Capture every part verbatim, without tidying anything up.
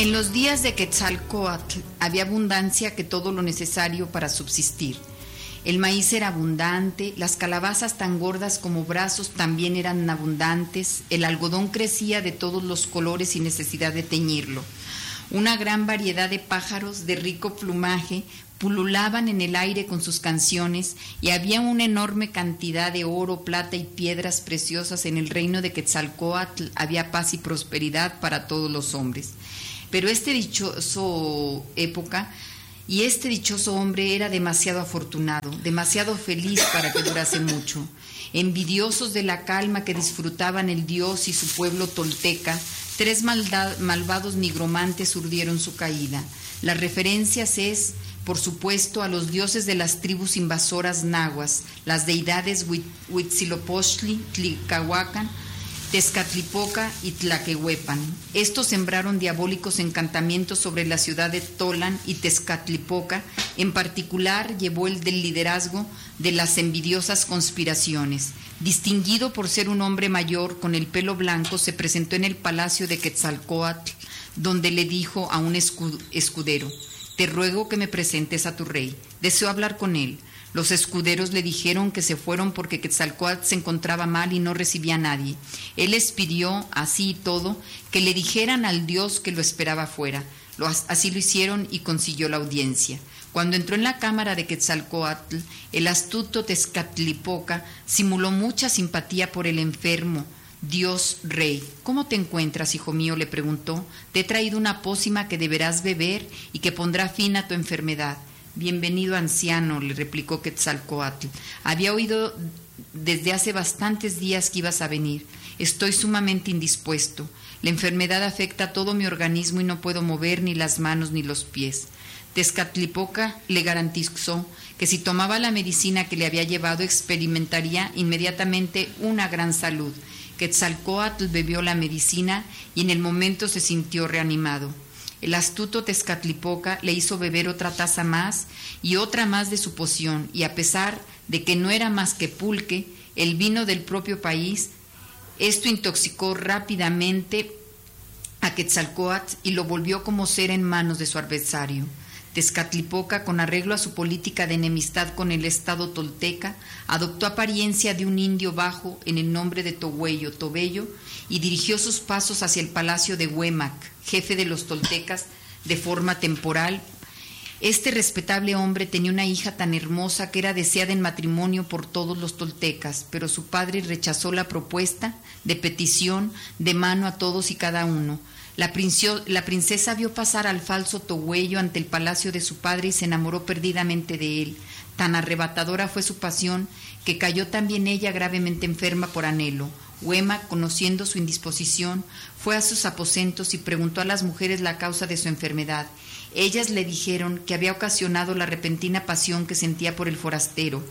En los días de Quetzalcóatl había abundancia que todo lo necesario para subsistir. El maíz era abundante, las calabazas tan gordas como brazos también eran abundantes, el algodón crecía de todos los colores sin necesidad de teñirlo. Una gran variedad de pájaros de rico plumaje pululaban en el aire con sus canciones y había una enorme cantidad de oro, plata y piedras preciosas. En el reino de Quetzalcóatl había paz y prosperidad para todos los hombres. Pero este dichoso época y este dichoso hombre era demasiado afortunado, demasiado feliz para que durase mucho. Envidiosos de la calma que disfrutaban el dios y su pueblo tolteca, tres malda- malvados nigromantes urdieron su caída. Las referencias es, por supuesto, a los dioses de las tribus invasoras nahuas, las deidades Huitzilopochtli, Tlicahuacan, Tezcatlipoca y Tlaquehuepan. Estos sembraron diabólicos encantamientos sobre la ciudad de Tolan y Tezcatlipoca. En particular, llevó el del liderazgo de las envidiosas conspiraciones. Distinguido por ser un hombre mayor con el pelo blanco, se presentó en el palacio de Quetzalcóatl, donde le dijo a un escudero: «Te ruego que me presentes a tu rey. Deseo hablar con él». Los escuderos le dijeron que se fueron porque Quetzalcóatl se encontraba mal y no recibía a nadie. Él les pidió, así y todo, que le dijeran al dios que lo esperaba fuera. Lo, así lo hicieron y consiguió la audiencia. Cuando entró en la cámara de Quetzalcóatl, el astuto Tezcatlipoca simuló mucha simpatía por el enfermo. «Dios rey, ¿cómo te encuentras, hijo mío?», le preguntó. «Te he traído una pócima que deberás beber y que pondrá fin a tu enfermedad». «Bienvenido, anciano», le replicó Quetzalcóatl. «Había oído desde hace bastantes días que ibas a venir. Estoy sumamente indispuesto. La enfermedad afecta a todo mi organismo y no puedo mover ni las manos ni los pies». Tezcatlipoca le garantizó que si tomaba la medicina que le había llevado experimentaría inmediatamente una gran salud. Quetzalcóatl bebió la medicina y en el momento se sintió reanimado. El astuto Tezcatlipoca le hizo beber otra taza más y otra más de su poción, y a pesar de que no era más que pulque, el vino del propio país, esto intoxicó rápidamente a Quetzalcóatl y lo volvió como cera en manos de su adversario. Tezcatlipoca, con arreglo a su política de enemistad con el estado tolteca, adoptó apariencia de un indio bajo en el nombre de Tohuello, Tobello, y dirigió sus pasos hacia el palacio de Huemac, jefe de los toltecas, de forma temporal. Este respetable hombre tenía una hija tan hermosa que era deseada en matrimonio por todos los toltecas, pero su padre rechazó la propuesta de petición de mano a todos y cada uno. La, princio, la princesa vio pasar al falso Tohuello ante el palacio de su padre y se enamoró perdidamente de él. Tan arrebatadora fue su pasión que cayó también ella gravemente enferma por anhelo. Huemac, conociendo su indisposición, fue a sus aposentos y preguntó a las mujeres la causa de su enfermedad. Ellas le dijeron que había ocasionado la repentina pasión que sentía por el forastero.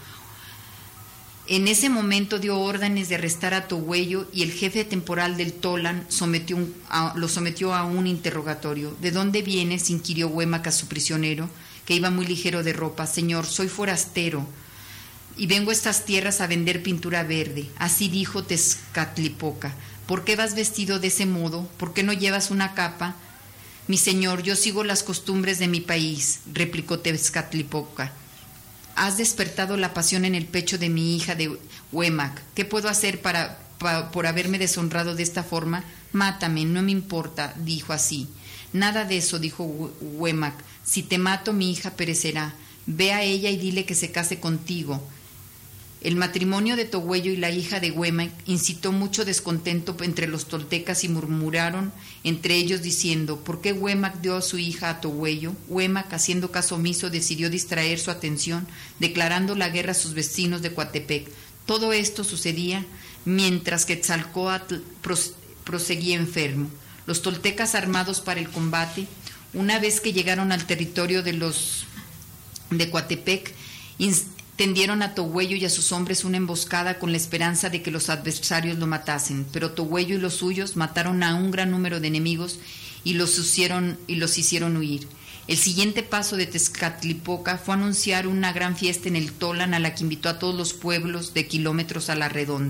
En ese momento dio órdenes de arrestar a Tohuello y el jefe temporal del Tolan sometió un, a, lo sometió a un interrogatorio. «¿De dónde vienes?», inquirió Huemac a su prisionero, que iba muy ligero de ropa. «Señor, soy forastero y vengo a estas tierras a vender pintura verde». Así dijo Tezcatlipoca. «¿Por qué vas vestido de ese modo? ¿Por qué no llevas una capa?». «Mi señor, yo sigo las costumbres de mi país», replicó Tezcatlipoca. «Has despertado la pasión en el pecho de mi hija de Huemac. ¿Qué puedo hacer para, para, por haberme deshonrado de esta forma? Mátame, no me importa», dijo así. «Nada de eso», dijo Huemac. «Si te mato, mi hija perecerá. Ve a ella y dile que se case contigo». El matrimonio de Tohuello y la hija de Huemac incitó mucho descontento entre los toltecas y murmuraron entre ellos diciendo: «¿Por qué Huemac dio a su hija a Tohuello?». Huemac, haciendo caso omiso, decidió distraer su atención, declarando la guerra a sus vecinos de Coatepec. Todo esto sucedía mientras que Quetzalcóatl proseguía enfermo. Los toltecas, armados para el combate, una vez que llegaron al territorio de los de Coatepec, tendieron a Tohuello y a sus hombres una emboscada con la esperanza de que los adversarios lo matasen, pero Tohuello y los suyos mataron a un gran número de enemigos y los hicieron, y los hicieron huir. El siguiente paso de Tezcatlipoca fue anunciar una gran fiesta en el Tolan, a la que invitó a todos los pueblos de kilómetros a la redonda.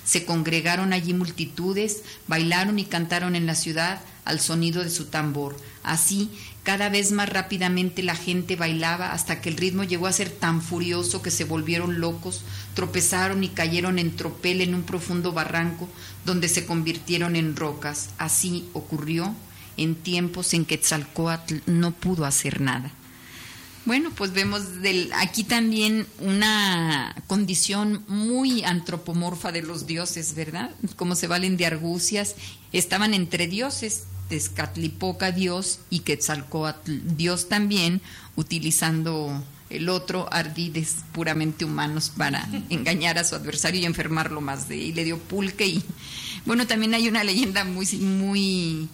Se congregaron allí multitudes, bailaron y cantaron en la ciudad al sonido de su tambor. Así, cada vez más rápidamente la gente bailaba hasta que el ritmo llegó a ser tan furioso que se volvieron locos, tropezaron y cayeron en tropel en un profundo barranco donde se convirtieron en rocas. Así ocurrió en tiempos en que Quetzalcóatl no pudo hacer nada. Bueno, pues vemos del, aquí también una condición muy antropomorfa de los dioses, ¿verdad? Como se valen de argucias, estaban entre dioses, Tezcatlipoca Dios y Quetzalcóatl Dios también, utilizando el otro ardides puramente humanos para engañar a su adversario y enfermarlo más de, y le dio pulque. Y bueno, también hay una leyenda muy muy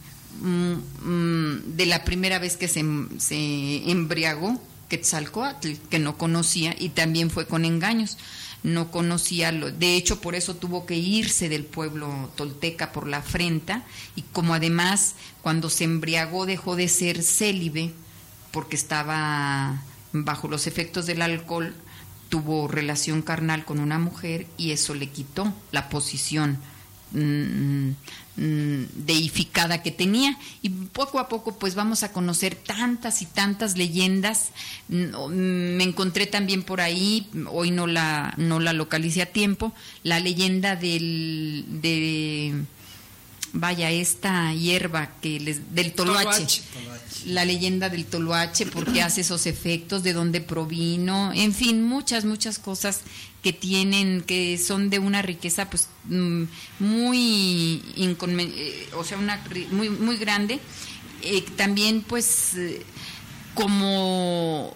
mm, de la primera vez que se, se embriagó Quetzalcóatl, que no conocía, y también fue con engaños. No conocía, lo, de hecho por eso tuvo que irse del pueblo tolteca por la afrenta, y como además cuando se embriagó dejó de ser célibe porque estaba bajo los efectos del alcohol, tuvo relación carnal con una mujer y eso le quitó la posición mm, mm, deificada que tenía, y poco a poco pues vamos a conocer tantas y tantas leyendas. Me encontré también por ahí, hoy no la no la localicé a tiempo, la leyenda del de vaya esta hierba que les, del toloache, la leyenda del toloache, porque hace esos efectos, de dónde provino, en fin, muchas muchas cosas que tienen, que son de una riqueza pues muy inconmen- o sea, una muy muy grande. Eh, también pues eh, como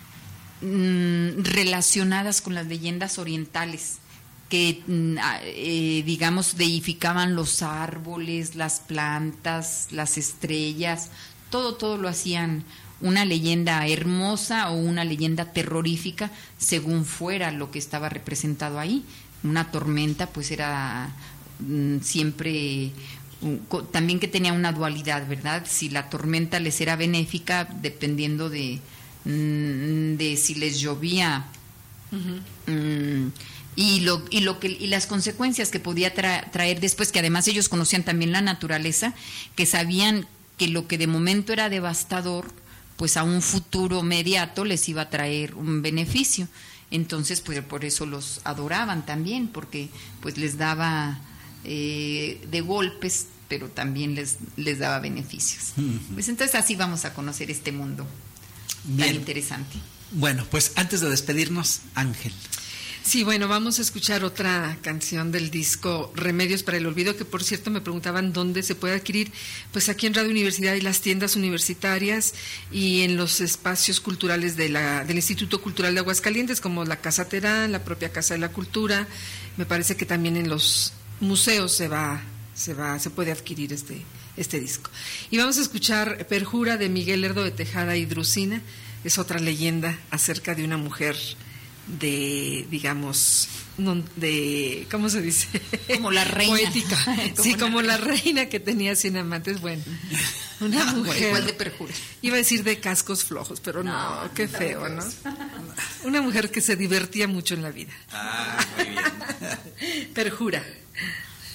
mm, relacionadas con las leyendas orientales, que eh, digamos deificaban los árboles, las plantas, las estrellas, todo todo lo hacían una leyenda hermosa o una leyenda terrorífica según fuera lo que estaba representado ahí. Una tormenta pues era mm, siempre uh, también que tenía una dualidad, ¿verdad? Si la tormenta les era benéfica dependiendo de, mm, de si les llovía. Uh-huh. mm, y lo y lo que y las consecuencias que podía tra- traer después, que además ellos conocían también la naturaleza, que sabían que lo que de momento era devastador pues a un futuro inmediato les iba a traer un beneficio. Entonces pues por eso los adoraban también, porque pues les daba eh, de golpes, pero también les les daba beneficios. Uh-huh. Pues entonces así vamos a conocer este mundo. Bien. Tan interesante. Bueno, pues antes de despedirnos, Ángel. Sí, bueno, vamos a escuchar otra canción del disco Remedios para el Olvido, que por cierto me preguntaban dónde se puede adquirir. Pues aquí en Radio Universidad y las tiendas universitarias y en los espacios culturales de la, del Instituto Cultural de Aguascalientes, como la Casa Terán, la propia Casa de la Cultura. Me parece que también en los museos se va, se va, se puede adquirir este, este disco. Y vamos a escuchar Perjura de Miguel Lerdo de Tejada y Drusina. Es otra leyenda acerca de una mujer de, digamos, no, de, ¿cómo se dice? Como la reina. Poética. como sí, como reina. la reina que tenía cien amantes. Bueno, una ah, mujer. Igual de perjura. Iba a decir de cascos flojos, pero no, no qué feo, ¿no? Una mujer que se divertía mucho en la vida. Ah, muy bien. Perjura.